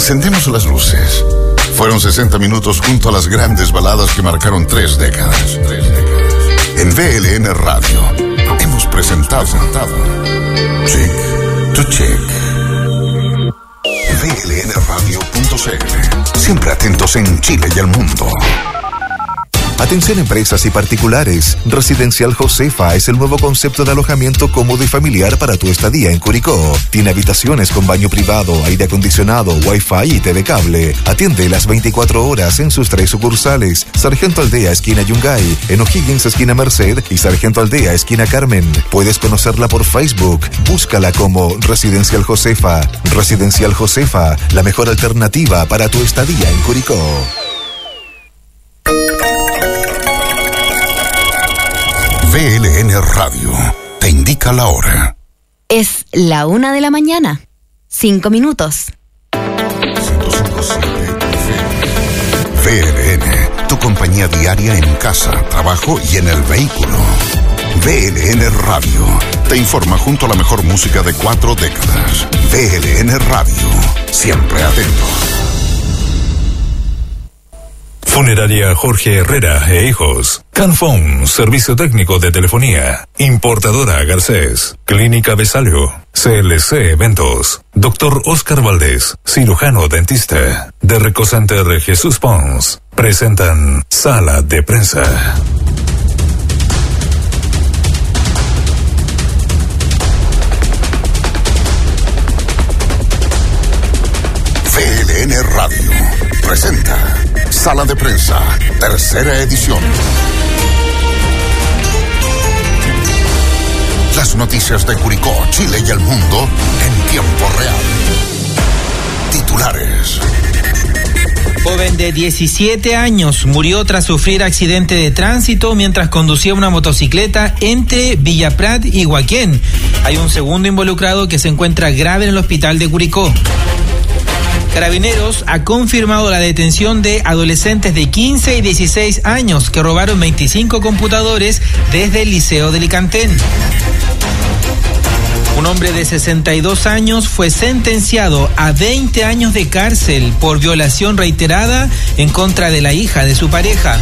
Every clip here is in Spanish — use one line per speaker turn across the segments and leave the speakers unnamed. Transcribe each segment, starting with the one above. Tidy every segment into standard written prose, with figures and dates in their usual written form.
Encendemos las luces. Fueron 60 minutos junto a las grandes baladas que marcaron 3 décadas. En VLN Radio hemos presentado Chick to Chick. VLNradio.cl. Siempre atentos en Chile y el mundo.
Atención empresas y particulares. Residencial Josefa es el nuevo concepto de alojamiento cómodo y familiar para tu estadía en Curicó. Tiene habitaciones con baño privado, aire acondicionado, wifi y TV cable. Atiende las 24 horas en sus 3 sucursales: Sargento Aldea, esquina Yungay, en O'Higgins, esquina Merced, y Sargento Aldea, esquina Carmen. Puedes conocerla por Facebook. Búscala como Residencial Josefa. Residencial Josefa, la mejor alternativa para tu estadía en Curicó.
VLN Radio te indica la hora.
Es la 1 de la mañana. 5 minutos.
105.7 VLN, tu compañía diaria en casa, trabajo y en el vehículo. VLN Radio te informa junto a la mejor música de 4 décadas. VLN Radio, siempre atento.
Funeraria Jorge Herrera e Hijos. Canfón, servicio técnico de telefonía. Importadora Garcés. Clínica de Salio. CLC Eventos. Doctor Oscar Valdés, cirujano dentista. De Recocenter Jesús Pons. Presentan Sala de Prensa.
VLN Radio presenta Sala de Prensa, tercera edición. Las noticias de Curicó, Chile y el mundo en tiempo real. Titulares.
Joven de 17 años murió tras sufrir accidente de tránsito mientras conducía una motocicleta entre Villa Prat y Huaquén. Hay un segundo involucrado que se encuentra grave en el hospital de Curicó. Carabineros ha confirmado la detención de adolescentes de 15 y 16 años que robaron 25 computadores desde el Liceo de Licantén. Un hombre de 62 años fue sentenciado a 20 años de cárcel por violación reiterada en contra de la hija de su pareja.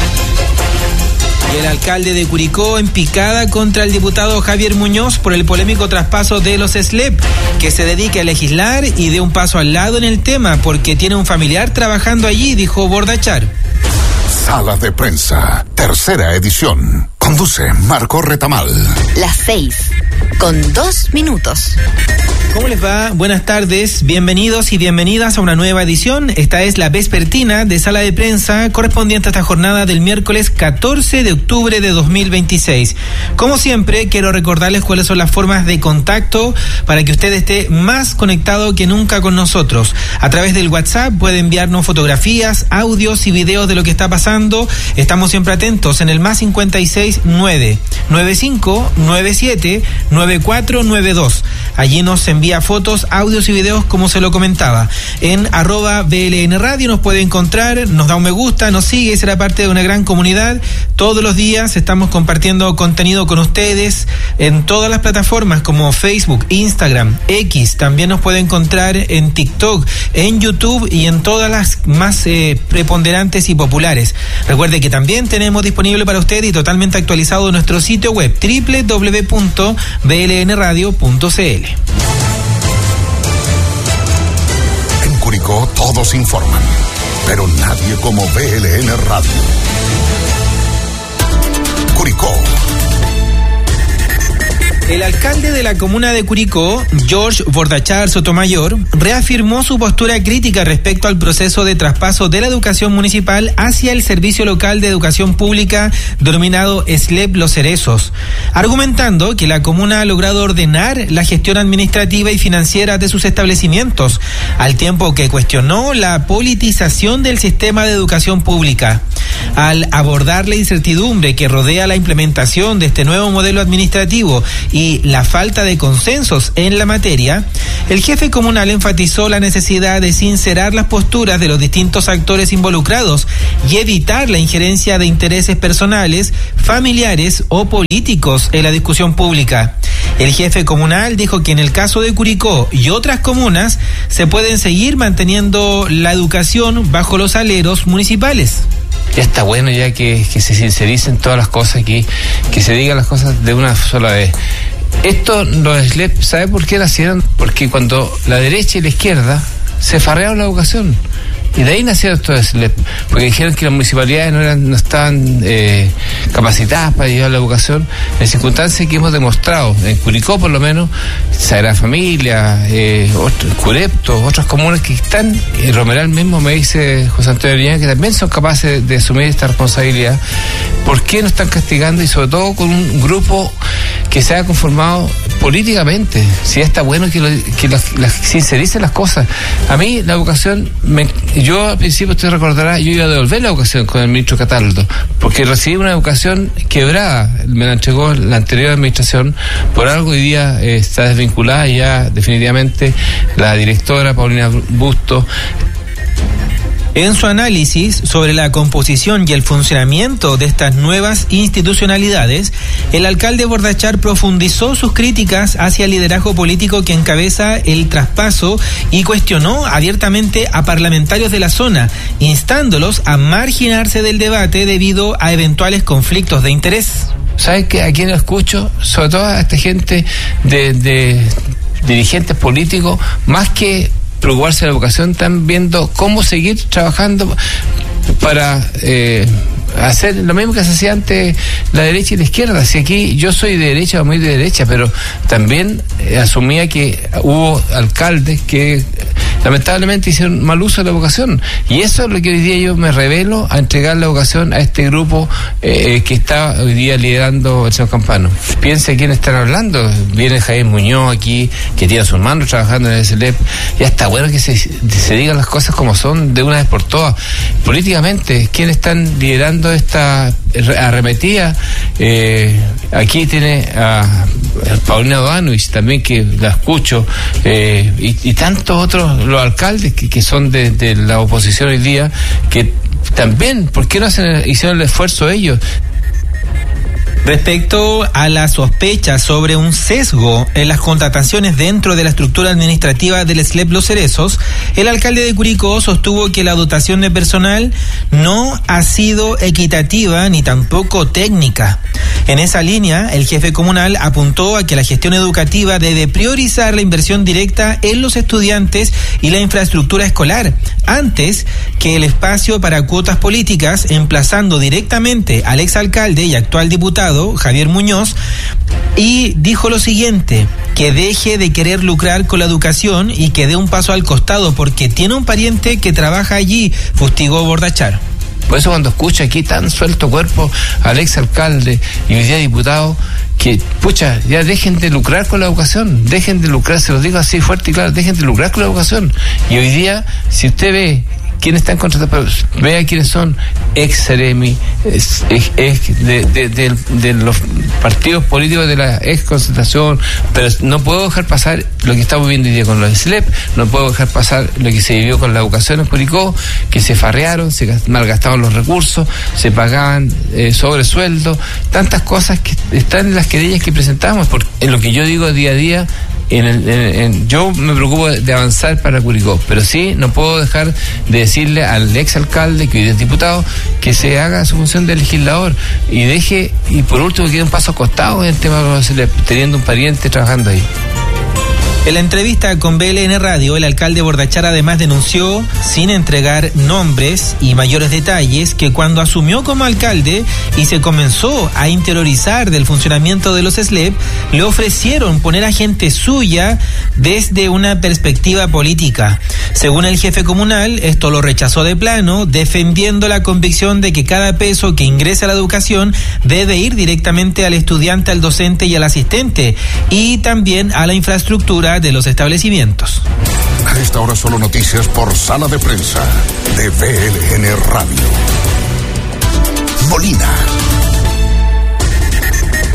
Y el alcalde de Curicó en picada contra el diputado Javier Muñoz por el polémico traspaso de los SLEP, que se dedique a legislar y dé un paso al lado en el tema porque tiene un familiar trabajando allí, dijo Bordachar.
Sala de Prensa, tercera edición. Conduce Marco Retamal.
Las 6, con 2 minutos.
¿Cómo les va? Buenas tardes, bienvenidos y bienvenidas a una nueva edición. Esta es la vespertina de Sala de Prensa correspondiente a esta jornada del miércoles 14 de octubre de 2026. Como siempre, quiero recordarles cuáles son las formas de contacto para que usted esté más conectado que nunca con nosotros. A través del WhatsApp puede enviarnos fotografías, audios y videos de lo que está pasando. Estamos siempre atentos en el más 569-9597-9492. Allí nos envía fotos, audios y videos como se lo comentaba. En @VLN Radio nos puede encontrar, nos da un me gusta, nos sigue, será parte de una gran comunidad. Todos los días estamos compartiendo contenido con ustedes en todas las plataformas como Facebook, Instagram, X. También nos puede encontrar en TikTok, en YouTube y en todas las más preponderantes y populares. Recuerde que también tenemos disponible para usted y totalmente actualizado nuestro sitio web www.blnradio.cl.
En Curicó todos informan, pero nadie como VLN Radio. Curicó.
El alcalde de la comuna de Curicó, George Bordachar Sotomayor, reafirmó su postura crítica respecto al proceso de traspaso de la educación municipal hacia el Servicio Local de Educación Pública denominado SLEP Los Cerezos, argumentando que la comuna ha logrado ordenar la gestión administrativa y financiera de sus establecimientos, al tiempo que cuestionó la politización del sistema de educación pública. Al abordar la incertidumbre que rodea la implementación de este nuevo modelo administrativo y y la falta de consensos en la materia, el jefe comunal enfatizó la necesidad de sincerar las posturas de los distintos actores involucrados y evitar la injerencia de intereses personales, familiares o políticos en la discusión pública. El jefe comunal dijo que en el caso de Curicó y otras comunas se pueden seguir manteniendo la educación bajo los aleros municipales.
Ya está bueno ya que se sincericen todas las cosas, que se digan las cosas de una sola vez. Esto los SLEP, ¿sabe por qué lo hacían? Porque cuando la derecha y la izquierda se farrearon la educación. Y de ahí nacieron estos SLEP, porque dijeron que las municipalidades no estaban capacitadas para llevar la educación, en circunstancias que hemos demostrado, en Curicó por lo menos, Sagrada Familia, Curepto, otras comunas que están, Romeral mismo me dice José Antonio Ariñán, que también son capaces de asumir esta responsabilidad. ¿Por qué no están castigando? Y sobre todo con un grupo que se ha conformado políticamente. Si ya está bueno que las sincericen las cosas. A mí la educación, yo al principio, usted recordará, yo iba a devolver la educación con el ministro Cataldo, porque recibí una educación quebrada, me la entregó la anterior administración, por algo hoy día está desvinculada ya definitivamente la directora Paulina Busto.
En su análisis sobre la composición y el funcionamiento de estas nuevas institucionalidades, el alcalde Bordachar profundizó sus críticas hacia el liderazgo político que encabeza el traspaso y cuestionó abiertamente a parlamentarios de la zona, instándolos a marginarse del debate debido a eventuales conflictos de interés.
¿Sabes que a quién lo escucho? Sobre todo a esta gente de dirigentes políticos, más que preocuparse de la educación, están viendo cómo seguir trabajando para hacer lo mismo que se hacía antes la derecha y la izquierda. Si aquí yo soy de derecha o muy de derecha, pero también asumía que hubo alcaldes que lamentablemente hicieron mal uso de la educación, y eso es lo que hoy día yo me revelo a entregar la educación a este grupo que está hoy día liderando el señor Campano. Piense quién están hablando. Viene Javier Muñoz aquí, que tiene a sus manos trabajando en el SLEP. Ya está bueno que se digan las cosas como son de una vez por todas. Políticamente, ¿quiénes están liderando esta arremetida? Aquí tiene a Paulina Doanovich también, que la escucho, y tantos otros, los alcaldes que son de la oposición hoy día, que también, ¿por qué no hicieron el esfuerzo ellos?
Respecto a la sospecha sobre un sesgo en las contrataciones dentro de la estructura administrativa del SLEP Los Cerezos, el alcalde de Curicó sostuvo que la dotación de personal no ha sido equitativa ni tampoco técnica. En esa línea, el jefe comunal apuntó a que la gestión educativa debe priorizar la inversión directa en los estudiantes y la infraestructura escolar, antes que el espacio para cuotas políticas, emplazando directamente al exalcalde y actual diputado Javier Muñoz, y dijo lo siguiente: que deje de querer lucrar con la educación y que dé un paso al costado porque tiene un pariente que trabaja allí, fustigó Bordachar.
Por eso cuando escucha aquí tan suelto cuerpo al exalcalde y hoy día diputado, que pucha, ya dejen de lucrar con la educación, dejen de lucrar, se los digo así fuerte y claro, dejen de lucrar con la educación. Y hoy día, si usted ve quiénes están contratados, vea quiénes son ex-Ceremi, de los partidos políticos de la ex-concentración, pero no puedo dejar pasar lo que estamos viendo hoy día con los SLEP, no puedo dejar pasar lo que se vivió con la educación en Curicó, que se farrearon, se malgastaron los recursos, se pagaban sobresueldos, tantas cosas que están en las querellas que presentamos, porque en lo que yo digo día a día, yo me preocupo de avanzar para Curicó, pero sí no puedo dejar de decirle al exalcalde, que hoy es diputado, que se haga su función de legislador y deje, y por último que dé un paso acostado en el tema de teniendo un pariente trabajando ahí.
En la entrevista con BLN Radio, el alcalde Bordachar además denunció, sin entregar nombres y mayores detalles, que cuando asumió como alcalde y se comenzó a interiorizar del funcionamiento de los SLEP, le ofrecieron poner a gente suya desde una perspectiva política. Según el jefe comunal, esto lo rechazó de plano, defendiendo la convicción de que cada peso que ingresa a la educación debe ir directamente al estudiante, al docente y al asistente, y también a la infraestructura de los establecimientos.
A esta hora solo noticias por Sala de Prensa de BLN Radio. Molina.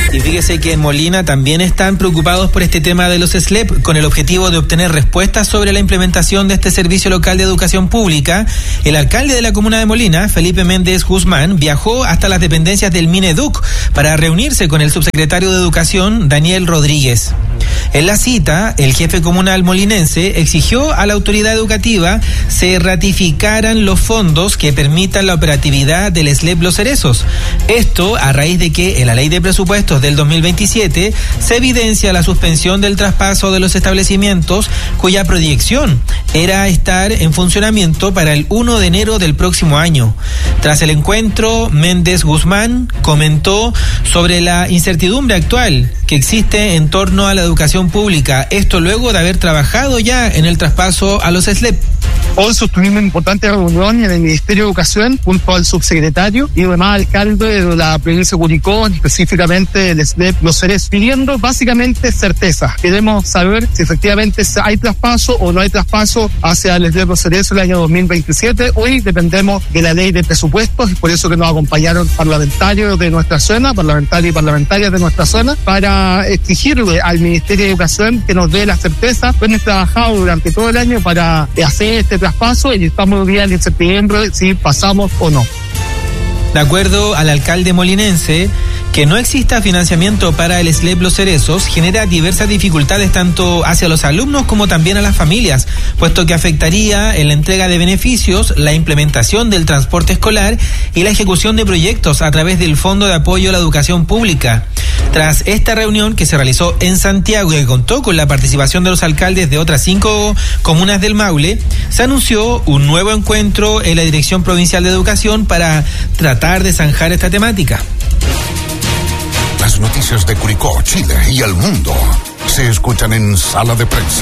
Y fíjese que en Molina también están preocupados por este tema de los SLEP, con el objetivo de obtener respuestas sobre la implementación de este servicio local de educación pública. El alcalde de la comuna de Molina, Felipe Méndez Guzmán, viajó hasta las dependencias del Mineduc para reunirse con el subsecretario de Educación, Daniel Rodríguez. En la cita, el jefe comunal molinense exigió a la autoridad educativa se ratificaran los fondos que permitan la operatividad del SLEP Los Cerezos. Esto a raíz de que en la ley de presupuestos del 2027 se evidencia la suspensión del traspaso de los establecimientos cuya proyección era estar en funcionamiento para el 1 de enero del próximo año. Tras el encuentro, Méndez Guzmán comentó sobre la incertidumbre actual que existe en torno a la educación pública, esto luego de haber trabajado ya en el traspaso a los SLEP.
Hoy sostuvimos una importante reunión en el Ministerio de Educación junto al subsecretario y demás alcalde de la provincia de Curicó, específicamente el SLEP Los Cerezos, pidiendo básicamente certeza. Queremos saber si efectivamente hay traspaso o no hay traspaso hacia el SLEP Los Cerezos el año 2027. Hoy dependemos de la ley de presupuestos y por eso que nos acompañaron parlamentarios de nuestra zona, parlamentarios y parlamentarias de nuestra zona, para exigirle al Ministerio de Educación que nos dé la certeza. Hemos trabajado durante todo el año para hacer este traspaso y estamos bien en septiembre si pasamos o no.
De acuerdo al alcalde molinense, que no exista financiamiento para el SLEP Los Cerezos genera diversas dificultades tanto hacia los alumnos como también a las familias, puesto que afectaría en la entrega de beneficios, la implementación del transporte escolar y la ejecución de proyectos a través del Fondo de Apoyo a la Educación Pública. Tras esta reunión que se realizó en Santiago y que contó con la participación de los alcaldes de otras 5 comunas del Maule, se anunció un nuevo encuentro en la Dirección Provincial de Educación para tratar de zanjar esta temática.
Las noticias de Curicó, Chile y el mundo se escuchan en Sala de Prensa.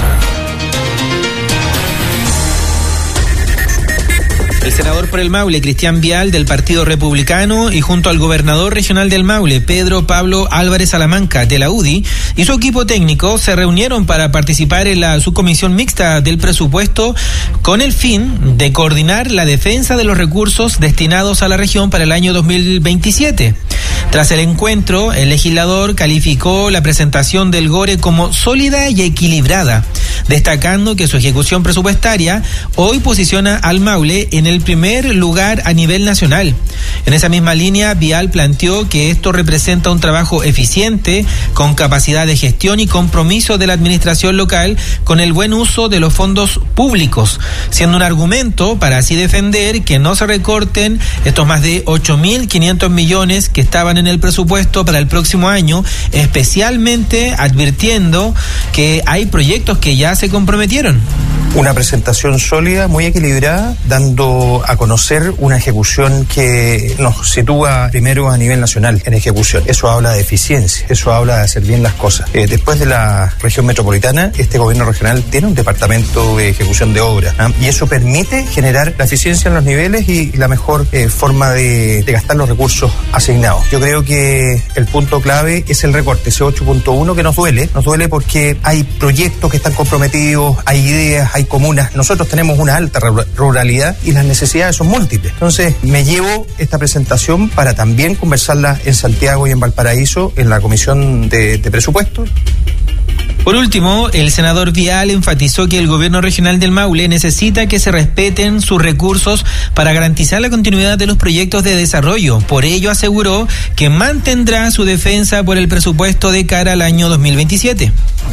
El senador por el Maule, Cristian Vial, del Partido Republicano, y junto al gobernador regional del Maule, Pedro Pablo Álvarez Salamanca, de la UDI, y su equipo técnico se reunieron para participar en la subcomisión mixta del presupuesto con el fin de coordinar la defensa de los recursos destinados a la región para el año 2027. Tras el encuentro, el legislador calificó la presentación del GORE como sólida y equilibrada, destacando que su ejecución presupuestaria hoy posiciona al Maule en el primer lugar a nivel nacional. En esa misma línea, Vial planteó que esto representa un trabajo eficiente, con capacidad de gestión y compromiso de la administración local con el buen uso de los fondos públicos, siendo un argumento para así defender que no se recorten estos más de 8.500 millones que estaban en el presupuesto para el próximo año, especialmente advirtiendo que hay proyectos que ya se comprometieron.
Una presentación sólida, muy equilibrada, dando a conocer una ejecución que nos sitúa primero a nivel nacional en ejecución. Eso habla de eficiencia, eso habla de hacer bien las cosas. Después de la región metropolitana, este gobierno regional tiene un departamento de ejecución de obras, ¿no? Y eso permite generar la eficiencia en los niveles y la mejor forma de gastar los recursos asignados. Yo creo que el punto clave es el recorte, ese 8.1 que nos duele porque hay proyectos que están comprometidos, hay ideas, hay comunas. Nosotros tenemos una alta ruralidad y las necesidades son múltiples. Entonces, me llevo esta presentación para también conversarla en Santiago y en Valparaíso en la Comisión de Presupuestos.
Por último, el senador Vial enfatizó que el gobierno regional del Maule necesita que se respeten sus recursos para garantizar la continuidad de los proyectos de desarrollo. Por ello, aseguró que mantendrá su defensa por el presupuesto de cara al año 2027.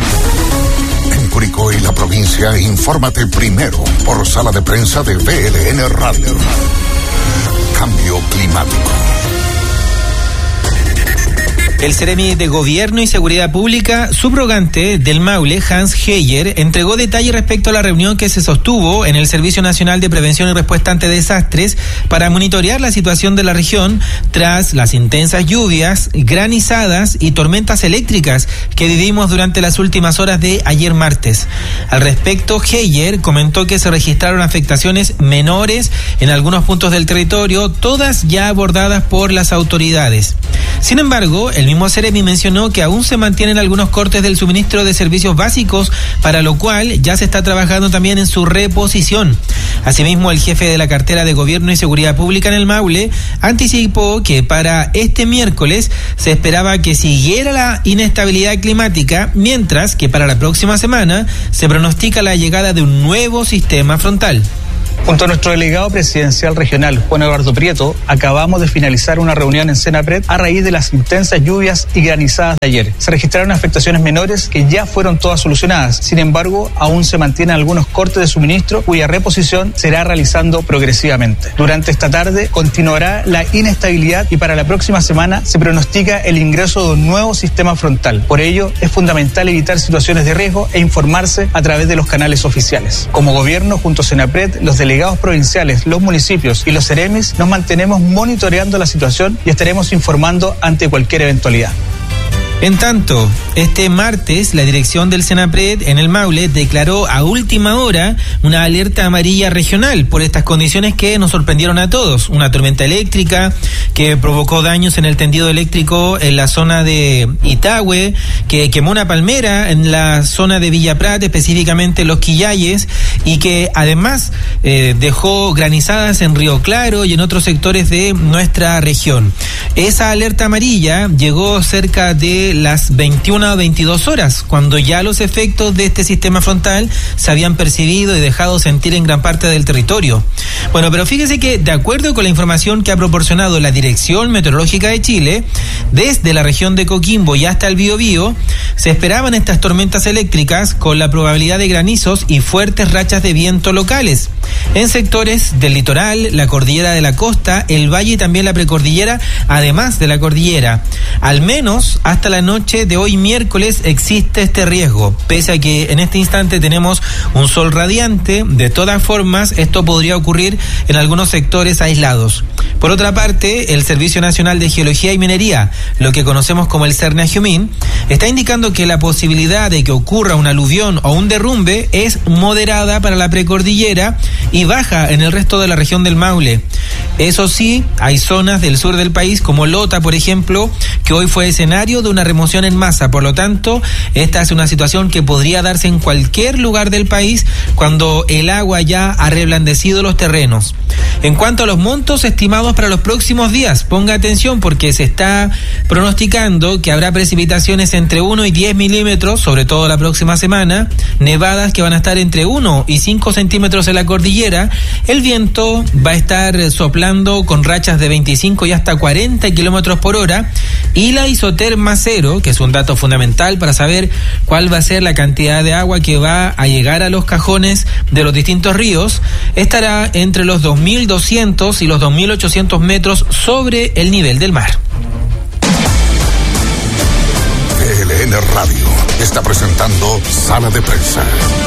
En Curicó y la provincia, infórmate primero por Sala de Prensa de VLN Radio. Cambio climático.
El Seremi de Gobierno y Seguridad Pública, subrogante del Maule, Hans Heyer, entregó detalles respecto a la reunión que se sostuvo en el Servicio Nacional de Prevención y Respuesta ante Desastres para monitorear la situación de la región tras las intensas lluvias, granizadas y tormentas eléctricas que vivimos durante las últimas horas de ayer martes. Al respecto, Heyer comentó que se registraron afectaciones menores en algunos puntos del territorio, todas ya abordadas por las autoridades. Sin embargo, el mismo Seremi mencionó que aún se mantienen algunos cortes del suministro de servicios básicos, para lo cual ya se está trabajando también en su reposición. Asimismo, el jefe de la cartera de Gobierno y Seguridad Pública en el Maule anticipó que para este miércoles se esperaba que siguiera la inestabilidad climática, mientras que para la próxima semana se pronostica la llegada de un nuevo sistema frontal.
Junto a nuestro delegado presidencial regional, Juan Eduardo Prieto, acabamos de finalizar una reunión en Senapred a raíz de las intensas lluvias y granizadas de ayer. Se registraron afectaciones menores que ya fueron todas solucionadas. Sin embargo, aún se mantienen algunos cortes de suministro cuya reposición se irá realizando progresivamente. Durante esta tarde continuará la inestabilidad y para la próxima semana se pronostica el ingreso de un nuevo sistema frontal. Por ello, es fundamental evitar situaciones de riesgo e informarse a través de los canales oficiales. Como gobierno, junto a Senapred, los delegados provinciales, los municipios y los seremis nos mantenemos monitoreando la situación y estaremos informando ante cualquier eventualidad.
En tanto, este martes, la dirección del Senapred en el Maule declaró a última hora una alerta amarilla regional por estas condiciones que nos sorprendieron a todos. Una tormenta eléctrica que provocó daños en el tendido eléctrico en la zona de Itahue, que quemó una palmera en la zona de Villa Prat, específicamente Los Quillayes, y que además dejó granizadas en Río Claro y en otros sectores de nuestra región. Esa alerta amarilla llegó cerca de las 21 a 22 horas, cuando ya los efectos de este sistema frontal se habían percibido y dejado sentir en gran parte del territorio. Bueno, pero fíjese que de acuerdo con la información que ha proporcionado la Dirección Meteorológica de Chile, desde la región de Coquimbo y hasta el Biobío, se esperaban estas tormentas eléctricas con la probabilidad de granizos y fuertes rachas de viento locales en sectores del litoral, la cordillera de la costa, el valle y también la precordillera, además de la cordillera. Al menos hasta la noche de hoy miércoles existe este riesgo, pese a que en este instante tenemos un sol radiante. De todas formas, esto podría ocurrir en algunos sectores aislados. Por otra parte, el Servicio Nacional de Geología y Minería, lo que conocemos como el CERNAGEOMIN, está indicando que la posibilidad de que ocurra un aluvión o un derrumbe es moderada para la precordillera y baja en el resto de la región del Maule. Eso sí, hay zonas del sur del país, como Lota, por ejemplo, que hoy fue escenario de una remoción en masa. Por lo tanto, esta es una situación que podría darse en cualquier lugar del país cuando el agua ya ha reblandecido los terrenos. En cuanto a los montos estimados para los próximos días, ponga atención porque se está pronosticando que habrá precipitaciones entre 1 y 10 milímetros, sobre todo la próxima semana, nevadas que van a estar entre 1 y 5 centímetros en la cordillera. El viento va a estar soplando con rachas de 25 y hasta 40 kilómetros por hora, y la isoterma cero, que es un dato fundamental para saber cuál va a ser la cantidad de agua que va a llegar a los cajones de los distintos ríos, estará entre los 2.200 y los 2.800 metros sobre el nivel del mar.
VLN Radio está presentando Sala de Prensa.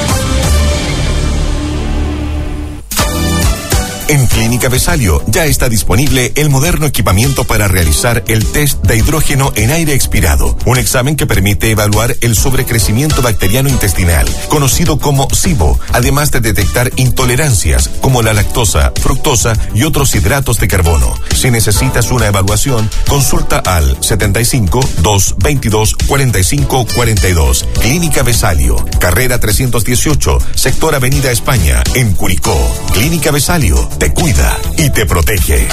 En Clínica Vesalio ya está disponible el moderno equipamiento para realizar el test de hidrógeno en aire expirado, un examen que permite evaluar el sobrecrecimiento bacteriano intestinal, conocido como SIBO, además de detectar intolerancias como la lactosa, fructosa y otros hidratos de carbono. Si necesitas una evaluación, consulta al 75 222 45 42. Clínica Vesalio, carrera 318, sector Avenida España, en Curicó. Clínica Vesalio te cuida y te protege.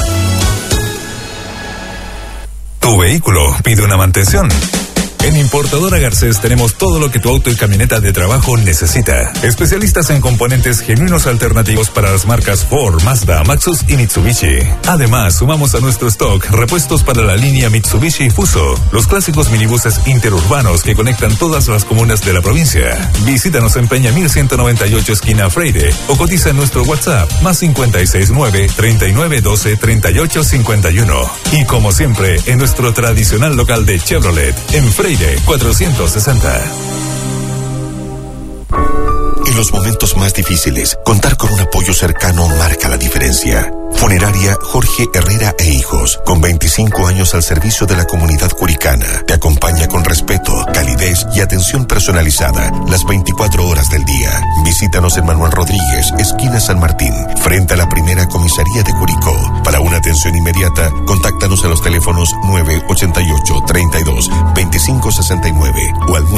Tu vehículo pide una mantención. En Importadora Garcés tenemos todo lo que tu auto y camioneta de trabajo necesita. Especialistas en componentes genuinos alternativos para las marcas Ford, Mazda, Maxus y Mitsubishi. Además, sumamos a nuestro stock repuestos para la línea Mitsubishi Fuso, los clásicos minibuses interurbanos que conectan todas las comunas de la provincia. Visítanos en Peña 1198 esquina Freire o cotiza en nuestro WhatsApp +569 3912 3851. Y como siempre, en nuestro tradicional local de Chevrolet, en Freire 460.
En los momentos más difíciles, contar con un apoyo cercano marca la diferencia. Funeraria Jorge Herrera e Hijos, con 25 años al servicio de la comunidad curicana. Te acompaña con respeto, calidez y atención personalizada las 24 horas del día. Visítanos en Manuel Rodríguez, esquina San Martín, frente a la primera comisaría de Curicó. Para una atención inmediata, contáctanos a los teléfonos 988-32-2569 o al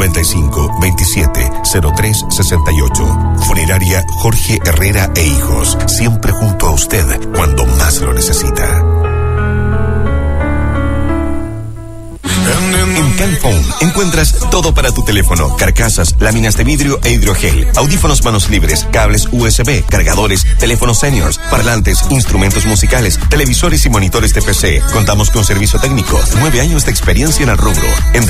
995-27-0368. Funeraria Jorge Herrera e Hijos, siempre junto a usted cuando más lo necesita.
En Canfone encuentras todo para tu teléfono: carcasas, láminas de vidrio e hidrogel, audífonos manos libres, cables USB, cargadores, teléfonos seniors, parlantes, instrumentos musicales, televisores y monitores de PC. Contamos con servicio técnico, 9 años de experiencia en el rubro.